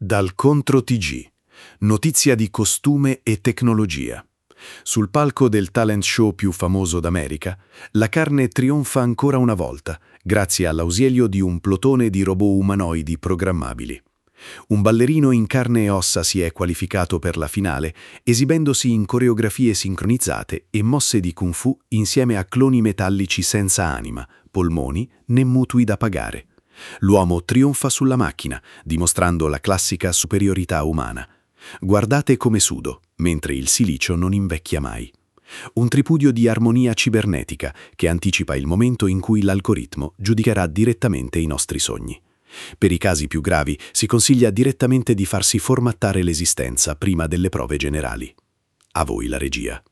Dal Contro TG. Notizia di costume e tecnologia. Sul palco del talent show più famoso d'America, la carne trionfa ancora una volta, grazie all'ausilio di un plotone di robot umanoidi programmabili. Un ballerino in carne e ossa si è qualificato per la finale, esibendosi in coreografie sincronizzate e mosse di Kung Fu insieme a cloni metallici senza anima, polmoni né mutui da pagare. L'uomo trionfa sulla macchina, dimostrando la classica superiorità umana. Guardate come sudo, mentre il silicio non invecchia mai. Un tripudio di armonia cibernetica che anticipa il momento in cui l'algoritmo giudicherà direttamente i nostri sogni. Per i casi più gravi si consiglia direttamente di farsi formattare l'esistenza prima delle prove generali. A voi la regia.